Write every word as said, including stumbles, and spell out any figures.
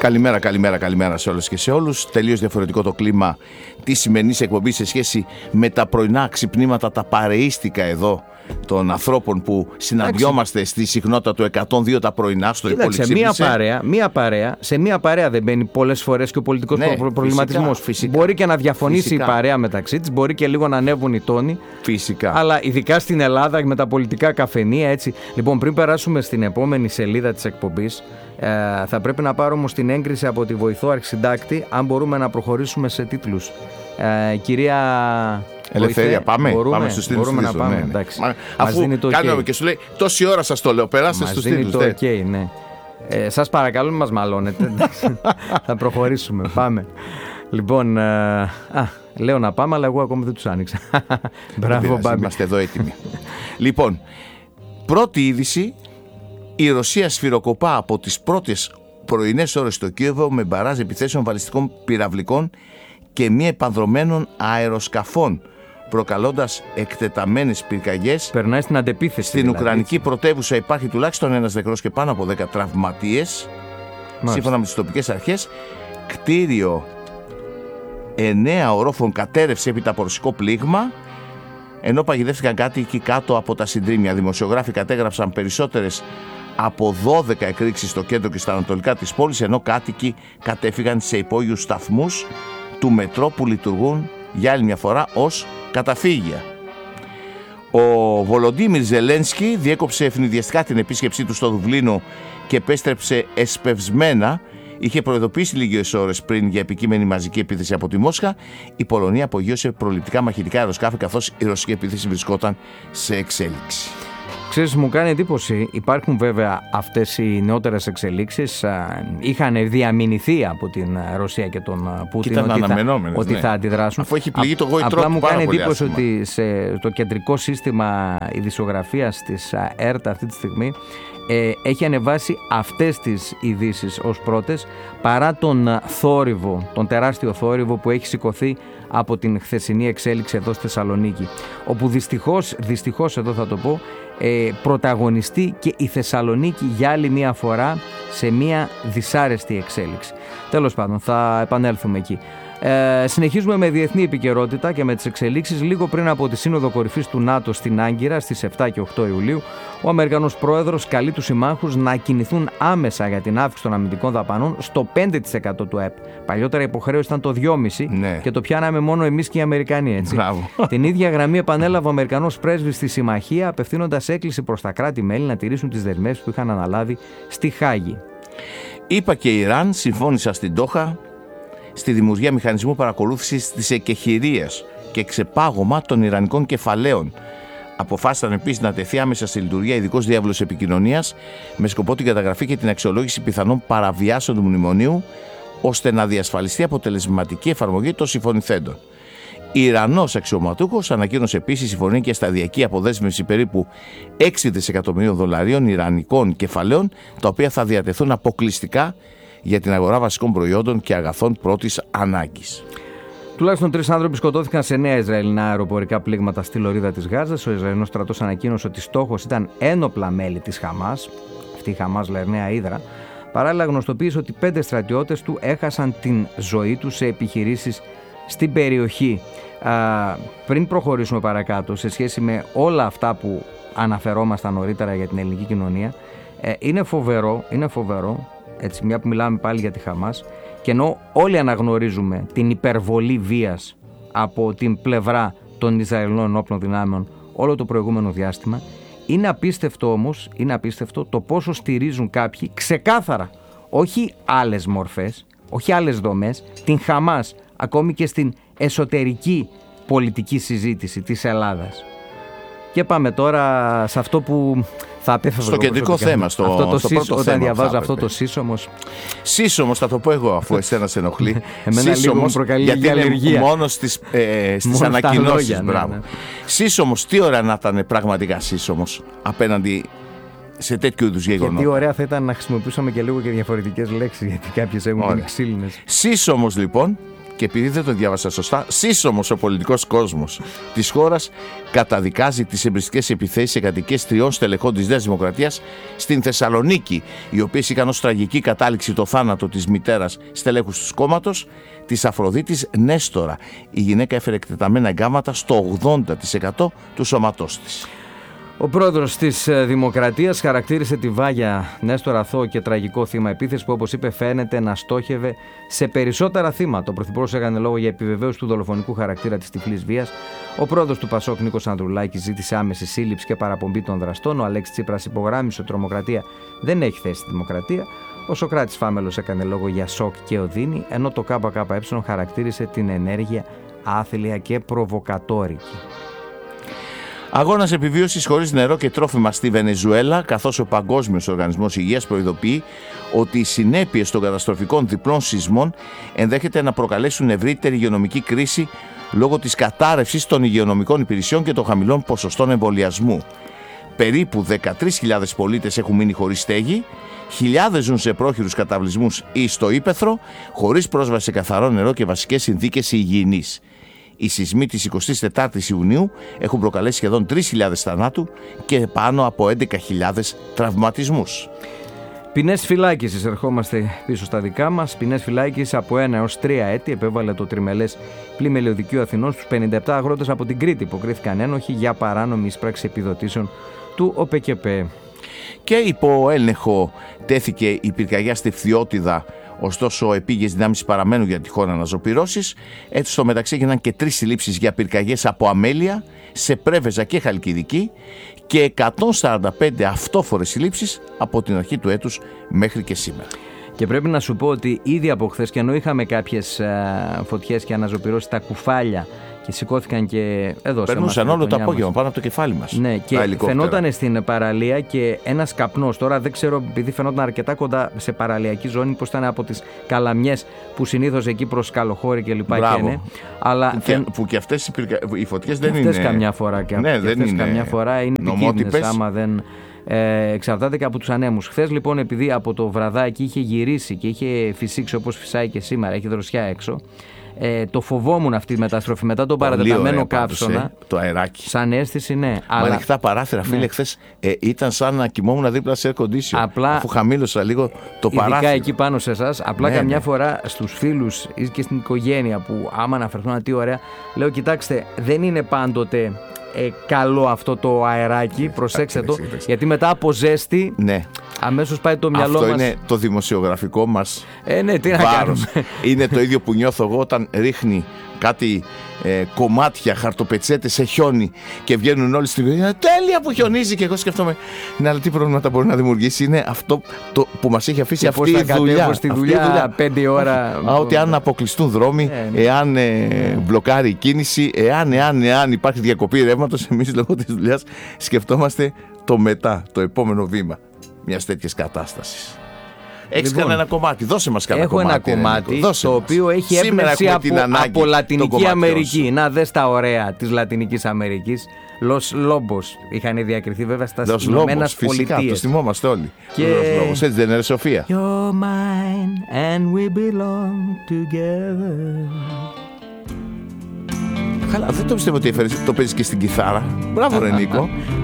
Καλημέρα, καλημέρα, καλημέρα σε όλες και σε όλους. Τελείως διαφορετικό το κλίμα της σημερινής εκπομπής σε σχέση με τα πρωινά ξυπνήματα, τα παρεΐστικα εδώ των ανθρώπων που συναντιόμαστε Άξι. στη συχνότητα του εκατόν δύο τα πρωινά στο Κοίταξε, μία παρέα, μία παρέα, σε μία παρέα δεν μπαίνει πολλές φορές και ο πολιτικός ναι, προ- προβληματισμός. Φυσικά, φυσικά. Μπορεί και να διαφωνήσει φυσικά. η παρέα μεταξύ της, μπορεί και λίγο να ανέβουν οι τόνοι. Φυσικά. Αλλά ειδικά στην Ελλάδα με τα πολιτικά καφενεία έτσι. Λοιπόν, πριν περάσουμε στην επόμενη σελίδα της εκπομπής, ε, θα πρέπει να πάρω όμως την έγκριση από τη βοηθό αρχισυντάκτη, αν μπορούμε να προχωρήσουμε σε τίτλους. Ε, κυρία Ελευθερία, πάμε, μπορούμε, πάμε στους τίτλους. Μπορούμε να πάμε, ναι, ναι. εντάξει. Μα, αφού κάνουμε okay. και σου λέει τόση ώρα σας το λέω, περάστε στους τίτλους. το okay, ναι. ε, σας παρακαλώ μην μας μαλώνετε. Θα προχωρήσουμε, πάμε. Λοιπόν, ε, α, λέω να πάμε, αλλά εγώ ακόμη δεν τους άνοιξα. Μπράβο, Μπάμπη. Είμαστε εδώ έτοιμοι. Λοιπόν, πρώτη είδηση, η Ρωσία σφυροκοπά από τις πρώτες πρωινές ώρες στο Κίεβο με μπαράζ επιθέσεων βαλιστικών πυραυλικών και μη επανδρωμένων αεροσκαφών, προκαλώντας εκτεταμένες πυρκαγιές. Περνάει στην αντεπίθεση. Στην δηλαδή, Ουκρανική έτσι. πρωτεύουσα υπάρχει τουλάχιστον ένας νεκρός και πάνω από δέκα τραυματίες. Μάλιστα. Σύμφωνα με τις τοπικές αρχές, κτίριο εννέα ορόφων κατέρευσε έπειτα από ρωσικό πλήγμα, ενώ παγιδεύτηκαν κάτοικοι κάτω από τα συντρίμμια. Δημοσιογράφοι κατέγραψαν περισσότερες από δώδεκα εκρήξεις στο κέντρο και στα ανατολικά της πόλης, ενώ κάτοικοι κατέφυγαν σε υπόγειους σταθμούς του μετρό που λειτουργούν για άλλη μια φορά ως καταφύγια. Ο Βολοντίμιρ Ζελένσκι διέκοψε ευνηδιαστικά την επίσκεψή του στο Δουβλίνο και επέστρεψε εσπευσμένα. Είχε προειδοποιήσει λίγες ώρες πριν για επικείμενη μαζική επίθεση από τη Μόσχα. Η Πολωνία απογείωσε προληπτικά μαχητικά αεροσκάφη, καθώς η ρωσική επίθεση βρισκόταν σε εξέλιξη. Ξέρεις, μου κάνει εντύπωση, υπάρχουν βέβαια αυτές οι νεότερες εξελίξεις, είχαν διαμηνηθεί από την Ρωσία και τον Πούτιν ότι, θα, ότι ναι. θα αντιδράσουν. Αφού έχει πληγεί το γόητρό του. Απλά μου κάνει εντύπωση άσχημα. ότι σε το κεντρικό σύστημα ειδησιογραφίας της ΕΡΤ αυτή τη στιγμή ε, έχει ανεβάσει αυτές τις ειδήσεις ως πρώτες, παρά τον θόρυβο, τον τεράστιο θόρυβο που έχει σηκωθεί από την χθεσινή εξέλιξη εδώ στη Θεσσαλονίκη, όπου δυστυχώς, δυστυχώς εδώ θα το πω, ε, πρωταγωνιστεί και η Θεσσαλονίκη για άλλη μία φορά σε μία δυσάρεστη εξέλιξη. Τέλος πάντων, θα επανέλθουμε εκεί. Ε, συνεχίζουμε με διεθνή επικαιρότητα και με τις εξελίξεις. Λίγο πριν από τη Σύνοδο Κορυφής του ΝΑΤΟ στην Άγκυρα στις επτά και οκτώ Ιουλίου, ο Αμερικανός πρόεδρος καλεί τους συμμάχους να κινηθούν άμεσα για την αύξηση των αμυντικών δαπανών στο πέντε τοις εκατό του ΕΠ. Παλιότερα η υποχρέωση ήταν το δυόμισι τοις εκατό ναι. και το πιάναμε μόνο εμείς και οι Αμερικανοί, έτσι. Την ίδια γραμμή επανέλαβε ο Αμερικανός πρέσβης στη Συμμαχία, απευθύνοντας έκκληση προς τα κράτη-μέλη να τηρήσουν τις δεσμεύσεις που είχαν αναλάβει στη Χάγη. ΗΠΑ και Ιράν συμφώνησαν στην Ντόχα στη δημιουργία μηχανισμού παρακολούθησης της εκεχηρίας και ξεπάγωμα των ιρανικών κεφαλαίων. Αποφάσισαν επίσης να τεθεί άμεσα στη λειτουργία ειδικός διάβολος επικοινωνίας με σκοπό την καταγραφή και την αξιολόγηση πιθανών παραβιάσεων του μνημονίου, ώστε να διασφαλιστεί αποτελεσματική εφαρμογή των συμφωνηθέντων. Ιρανός αξιωματούχος ανακοίνωσε επίσης συμφωνία και σταδιακή αποδέσμευση περίπου έξι δισεκατομμυρίων δολαρίων ιρανικών κεφαλαίων, τα οποία θα διατεθούν αποκλειστικά για την αγορά βασικών προϊόντων και αγαθών πρώτης ανάγκης. Τουλάχιστον τρεις άνθρωποι σκοτώθηκαν σε νέα Ισραηλινά αεροπορικά πλήγματα στη λωρίδα της Γάζας. Ο Ισραηλινός στρατός ανακοίνωσε ότι στόχος ήταν ένοπλα μέλη της Χαμάς. Αυτή η Χαμάς, λέει, νέα Ύδρα. Παράλληλα, γνωστοποίησε ότι πέντε στρατιώτες του έχασαν την ζωή τους σε επιχειρήσεις στην περιοχή. Α, πριν προχωρήσουμε παρακάτω σε σχέση με όλα αυτά που αναφερόμασταν νωρίτερα για την ελληνική κοινωνία, ε, είναι φοβερό, είναι φοβερό, έτσι, μια που μιλάμε πάλι για τη Χαμάς, και ενώ όλοι αναγνωρίζουμε την υπερβολή βίας από την πλευρά των Ισραηλινών ενόπλων δυνάμεων όλο το προηγούμενο διάστημα, είναι απίστευτο όμως, είναι απίστευτο το πόσο στηρίζουν κάποιοι ξεκάθαρα, όχι άλλες μορφές, όχι άλλες δομές, την Χαμάς, ακόμη και στην εσωτερική πολιτική συζήτηση της Ελλάδας. Και πάμε τώρα σε αυτό που θα απέφευγα. Στο κεντρικό θέμα, στο, αυτό το στο σύσ, πρώτο όταν θέμα. διαβάζω θα αυτό το σύσσωμος. Σύσσωμος θα το πω εγώ, αφού εσένα σε ενοχλεί. Εμένα λίγο μου προκαλεί γιατί είναι αλλεργία. μόνο στις, ε, στις ανακοινώσεις. Ναι, ναι. Σύσσωμος, τι ωραία να ήταν πραγματικά σύσσωμος απέναντι σε τέτοιου είδους γεγονότα. Και τι ωραία θα ήταν να χρησιμοποιούσαμε και λίγο και διαφορετικές λέξεις, γιατί κάποιες έχουν ξύλινες. Σύσσωμος λοιπόν και επειδή δεν το διάβασα σωστά, σύσσωμος ο πολιτικός κόσμος της χώρας καταδικάζει τις εμπριστικές επιθέσεις σε κατοικίες τριών στελεχών της Νέας Δημοκρατίας στην Θεσσαλονίκη, οι οποίες είχαν ως τραγική κατάληξη το θάνατο της μητέρας στελέχους του κόμματος, της Αφροδίτης Νέστορα. Η γυναίκα έφερε εκτεταμένα εγκάματα στο ογδόντα τοις εκατό του σώματός της. Ο πρόεδρος της Δημοκρατίας χαρακτήρισε τη Βάγια Νέστορα αθώο και τραγικό θύμα επίθεση που, όπως είπε, φαίνεται να στόχευε σε περισσότερα θύματα. Ο πρωθυπουργός έκανε λόγο για επιβεβαίωση του δολοφονικού χαρακτήρα της τυφλής βίας. Ο πρόεδρος του Πασόκ, Νίκος Ανδρουλάκης, ζήτησε άμεση σύλληψη και παραπομπή των δραστών. Ο Αλέξης Τσίπρας υπογράμμισε ότι η τρομοκρατία δεν έχει θέση στη δημοκρατία. Ο Σωκράτης Φάμελος έκανε λόγο για σοκ και οδύνη, ενώ το ΚΚΕ χαρακτήρισε την ενέργεια άθλια και προβοκατόρικη. Αγώνας επιβίωσης χωρίς νερό και τρόφιμα στη Βενεζουέλα, καθώς ο Παγκόσμιος Οργανισμός Υγείας προειδοποιεί ότι οι συνέπειες των καταστροφικών διπλών σεισμών ενδέχεται να προκαλέσουν ευρύτερη υγειονομική κρίση λόγω της κατάρρευσης των υγειονομικών υπηρεσιών και των χαμηλών ποσοστών εμβολιασμού. Περίπου δεκατρείς χιλιάδες πολίτες έχουν μείνει χωρίς στέγη, χιλιάδες ζουν σε πρόχειρους καταβλισμούς ή στο ύπαιθρο, χωρίς πρόσβαση σε καθαρό νερό και βασικές συνθήκες υγιεινής. Οι σεισμοί της εικοστής τετάρτης Ιουνίου έχουν προκαλέσει σχεδόν τρεις χιλιάδες θανάτου και πάνω από έντεκα χιλιάδες τραυματισμούς. Ποινές φυλάκισης, ερχόμαστε πίσω στα δικά μας. Ποινές φυλάκισης από ένα έως τρία έτη επέβαλε το τριμελές πλημελιωδικείο Αθηνών στους πενήντα επτά αγρότες από την Κρήτη που κρίθηκαν ένοχοι για παράνομη εισπράξη επιδοτήσεων του ΟΠΕΚΕΠΕ. Και υπό έλεγχο τέθηκε η πυρκαγιά στη Φθιώτιδα. Ωστόσο, επίγειες δυνάμεις παραμένουν για τυχόν αναζωπυρώσεις. Έτσι, στο μεταξύ έγιναν και τρεις συλλήψεις για πυρκαγιές από αμέλεια σε Πρέβεζα και Χαλκιδική και εκατόν σαράντα πέντε αυτόφορες συλλήψεις από την αρχή του έτους μέχρι και σήμερα. Και πρέπει να σου πω ότι ήδη από χθες, και ενώ είχαμε κάποιες φωτιές και αναζωπυρώσεις στα Κουφάλια και σηκώθηκαν και εδώ. Περνούσαν όλο το απόγευμα πάνω από το κεφάλι μας. Ναι, και φαινόταν στην παραλία και ένας καπνός. Τώρα δεν ξέρω, επειδή φαινόταν αρκετά κοντά σε παραλιακή ζώνη, πώς ήταν από τις Καλαμιές που συνήθως εκεί προς Καλοχώρη και λοιπά. Μπράβο. Αλλά που, και, που και αυτές οι, πυρκα... οι φωτιές δεν αυτές είναι. καμιά φορά και, ναι, και δεν αυτές είναι καμιά φορά είναι επικίνδυνες άμα δεν. Ε, εξαρτάται και από τους ανέμους. Χθες λοιπόν, επειδή από το βραδάκι είχε γυρίσει και είχε φυσήξει όπως φυσάει και σήμερα, έχει δροσιά έξω. Ε, το φοβόμουν αυτή η μεταστροφή μετά τον παρατεταμένο καύσωνα. Ε, το αεράκι. Σαν αίσθηση, ναι. Μα αλλά... ανοιχτά παράθυρα, φίλε, ναι. Χθες ε, ήταν σαν να κοιμόμουν δίπλα σε air condition. Απλά, αφού χαμήλωσα λίγο το παράθυρο. Ειδικά εκεί πάνω σε εσάς. Απλά ναι, καμιά ναι. φορά στους φίλους ή και στην οικογένεια που άμα αναφερθούν, τι ωραία, λέω, κοιτάξτε, δεν είναι πάντοτε ε, καλό αυτό το αεράκι. Προσέξτε το. Γιατί μετά από ζέστη. Ναι. Αμέσως πάει το μυαλό αυτό μας. Είναι το δημοσιογραφικό μας ε, ναι, τι βάρος. Να κάνουμε. Είναι το ίδιο που νιώθω εγώ όταν ρίχνει κάτι ε, κομμάτια, χαρτοπετσέτες σε χιόνι και βγαίνουν όλοι στην γωνία. Τέλεια που χιονίζει! Και εγώ σκέφτομαι, ναι, αλλά τι προβλήματα μπορεί να δημιουργήσει. Είναι αυτό το που μας έχει αφήσει και αυτή η δουλειά. Στη δουλειά, δουλειά πέντε ώρα. Α, ότι αν αποκλειστούν δρόμοι, ε, ναι. εάν ε, μπλοκάρει η κίνηση, εάν, εάν, εάν υπάρχει διακοπή ρεύματος, εμείς λόγω της δουλειάς σκεφτόμαστε το μετά, το επόμενο βήμα μιας τέτοιας κατάστασης. Έχεις λοιπόν, κανένα κομμάτι, δώσε μας κανένα έχω κομμάτι. Έχω ένα κομμάτι δώσε το μας. οποίο έχει έμπνευση από, από Λατινική Αμερική. Να δες τα ωραία της Λατινικής Αμερικής. Los Lobos είχαν διακριθεί βέβαια στα Ηνωμένες Πολιτείες. Φυσικά, το θυμόμαστε όλοι. Και... Los Lobos, έτσι δεν είναι, Σοφία? You're mine and we belong together. Καλά, δεν το πιστεύω ότι έφερες, το παίζεις και στην κιθάρα. Μπράβο ρε Νίκο.